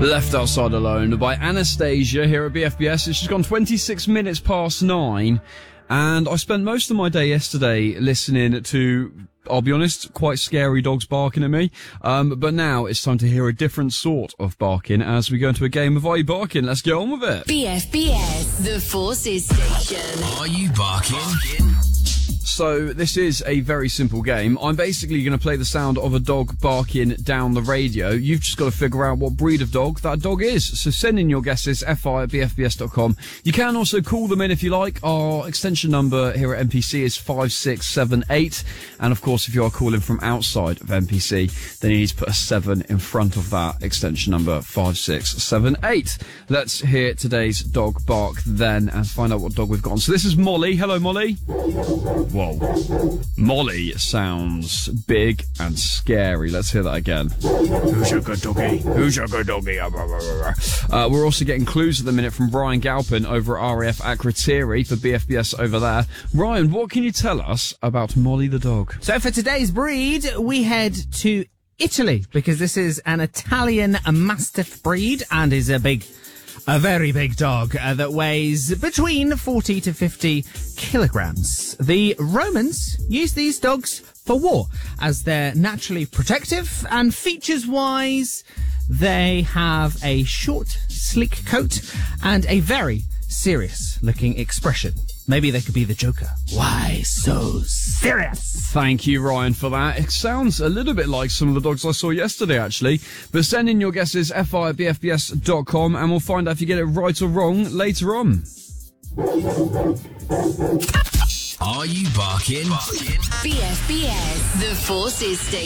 Left Outside Alone by Anastasia here at BFBS. It's just gone 26 minutes past 9, and I spent most of my day yesterday listening to, I'll be honest, quite scary dogs barking at me. But now it's time to hear a different sort of barking as we go into a game of Are You Barking? Let's get on with it. BFBS, the Forces Station. Are you barking? So this is a very simple game. I'm basically going to play the sound of a dog barking down the radio. You've just got to figure out what breed of dog that dog is. So send in your guesses, fi@bfbs.com. You can also call them in if you like. Our extension number here at MPC is 5678. And of course, if you are calling from outside of MPC, then you need to put a 7 in front of that extension number 5678. Let's hear today's dog bark then and find out what dog we've got on. So this is Molly. Hello, Molly. Whoa. Molly sounds big and scary. Let's hear that again. Who's your good doggy? Who's your good doggy? We're also getting clues at the minute from Ryan Galpin over at RAF Akrotiri for BFBS over there. Ryan, what can you tell us about Molly the dog? So for today's breed, we head to Italy because this is an Italian Mastiff breed and is a very big dog that weighs between 40 to 50 kilograms. The Romans used these dogs for war as they're naturally protective, and features-wise, they have a short, sleek coat and a very serious-looking expression. Maybe they could be the Joker. Why so serious? Thank you, Ryan, for that. It sounds a little bit like some of the dogs I saw yesterday, actually. But send in your guesses, fi@bfbs.com, and we'll find out if you get it right or wrong later on. Are you barking? BFBS, the Forces Station.